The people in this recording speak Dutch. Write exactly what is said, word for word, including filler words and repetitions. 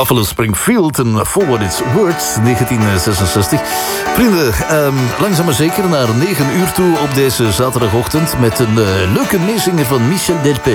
Buffalo Springfield en Forward Its Words, negentien zesenzestig. Vrienden, um, langzaam maar zeker naar negen uur toe op deze zaterdagochtend met een uh, leuke meezinger van Michel Delpech.